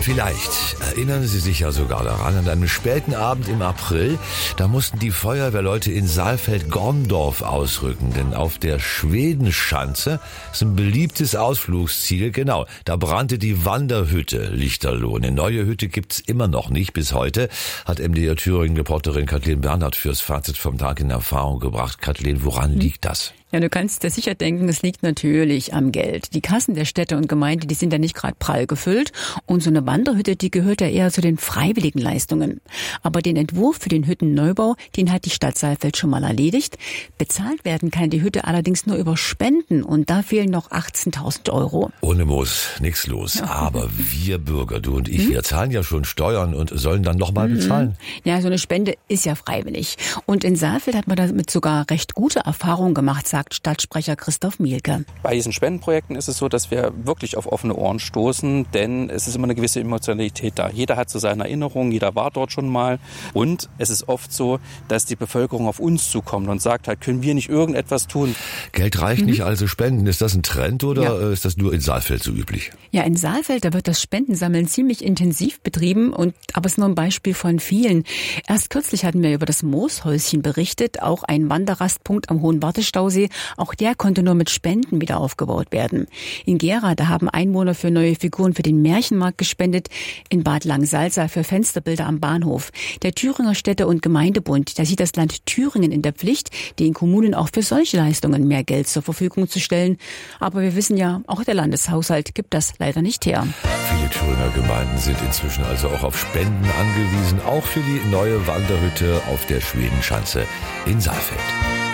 Vielleicht erinnern Sie sich ja sogar daran, an einem späten Abend im April, da mussten die Feuerwehrleute in Saalfeld-Gorndorf ausrücken, denn auf der Schwedenschanze ist ein beliebtes Ausflugsziel, genau, da brannte die Wanderhütte Lichterloh. Eine neue Hütte gibt's immer noch nicht bis heute, hat MDR Thüringen-Reporterin Kathleen Bernhard fürs Fazit vom Tag in Erfahrung gebracht. Kathleen, woran liegt das? Ja, du kannst dir sicher denken, es liegt natürlich am Geld. Die Kassen der Städte und Gemeinde, die sind ja nicht gerade prall gefüllt. Und so eine Wanderhütte, die gehört ja eher zu den freiwilligen Leistungen. Aber den Entwurf für den Hüttenneubau, den hat die Stadt Saalfeld schon mal erledigt. Bezahlt werden kann die Hütte allerdings nur über Spenden. Und da fehlen noch 18.000 Euro. Ohne Moos, nix los. Ja. Aber wir Bürger, du und ich, wir zahlen ja schon Steuern und sollen dann nochmal bezahlen. Ja, so eine Spende ist ja freiwillig. Und in Saalfeld hat man damit sogar recht gute Erfahrungen gemacht, sagt Stadtsprecher Christoph Mielke. Bei diesen Spendenprojekten ist es so, dass wir wirklich auf offene Ohren stoßen, denn es ist immer eine gewisse Emotionalität da. Jeder hat so seine Erinnerungen, jeder war dort schon mal. Und es ist oft so, dass die Bevölkerung auf uns zukommt und sagt halt, können wir nicht irgendetwas tun? Geld reicht nicht, also spenden. Ist das ein Trend oder ist das nur in Saalfeld so üblich? Ja, in Saalfeld, da wird das Spendensammeln ziemlich intensiv betrieben, aber es ist nur ein Beispiel von vielen. Erst kürzlich hatten wir über das Mooshäuschen berichtet, auch ein Wanderrastpunkt am Hohen Wartestausee. Auch der konnte nur mit Spenden wieder aufgebaut werden. In Gera, da haben Einwohner für neue Figuren für den Märchenmarkt gespendet. In Bad Langensalza für Fensterbilder am Bahnhof. Der Thüringer Städte- und Gemeindebund, der sieht das Land Thüringen in der Pflicht, den Kommunen auch für solche Leistungen mehr Geld zur Verfügung zu stellen. Aber wir wissen ja, auch der Landeshaushalt gibt das leider nicht her. Viele Thüringer Gemeinden sind inzwischen also auch auf Spenden angewiesen, auch für die neue Wanderhütte auf der Schwedenschanze in Saalfeld.